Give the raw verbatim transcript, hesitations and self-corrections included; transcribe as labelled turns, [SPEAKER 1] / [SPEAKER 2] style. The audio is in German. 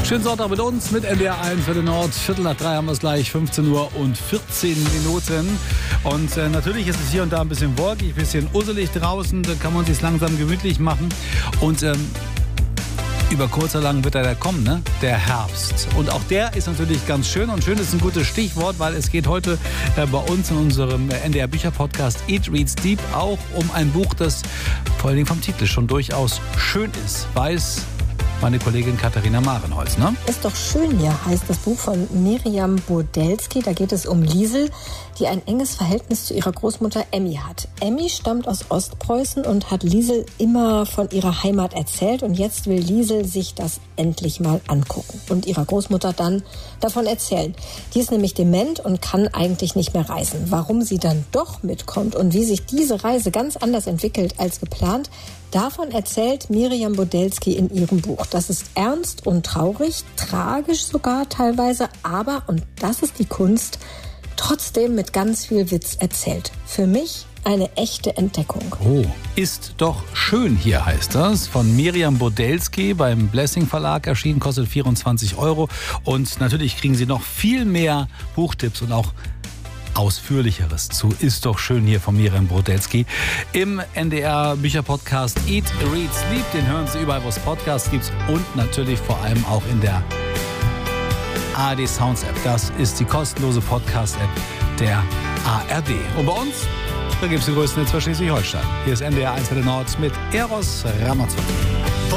[SPEAKER 1] Schönen Sonntag mit uns, mit N D R eins für den Nord. Viertel nach drei haben wir es gleich, fünfzehn Uhr und vierzehn Minuten. Und äh, natürlich ist es hier und da ein bisschen wolkig, ein bisschen usselig draußen. Da kann man sich langsam gemütlich machen. Und ähm, über kurz oder lang wird er da kommen, ne? Der Herbst. Und auch der ist natürlich ganz schön. Und schön ist ein gutes Stichwort, weil es geht heute äh, bei uns in unserem N D R-Bücher-Podcast Eat Reads Deep auch um ein Buch, das vor allen Dingen vom Titel schon durchaus schön ist. Weiß meine Kollegin Katharina Marenholz, ne?
[SPEAKER 2] Ist doch schön hier, heißt das Buch von Miriam Bodelski. Da geht es um Liesel, die ein enges Verhältnis zu ihrer Großmutter Emmy hat. Emmy stammt aus Ostpreußen und hat Liesel immer von ihrer Heimat erzählt. Und jetzt will Liesel sich das endlich mal angucken und ihrer Großmutter dann davon erzählen. Die ist nämlich dement und kann eigentlich nicht mehr reisen. Warum sie dann doch mitkommt und wie sich diese Reise ganz anders entwickelt als geplant, davon erzählt Miriam Bodelski in ihrem Buch. Das ist ernst und traurig, tragisch sogar teilweise, aber, und das ist die Kunst, trotzdem mit ganz viel Witz erzählt. Für mich eine echte Entdeckung.
[SPEAKER 1] Oh, ist doch schön hier, heißt das. Von Miriam Bodelski beim Blessing Verlag erschienen, kostet vierundzwanzig Euro. Und natürlich kriegen Sie noch viel mehr Buchtipps und auch Ausführlicheres zu Ist doch schön hier von Miriam Bodelski im N D R Bücher-Podcast Eat, Read, Sleep. Den hören Sie überall, wo es Podcasts gibt und natürlich vor allem auch in der A R D Sounds App. Das ist die kostenlose Podcast-App der A R D. Und bei uns, da gibt es die größten Hits für Schleswig-Holstein. Hier ist N D R eins für den Nord mit Eros Ramazzotti.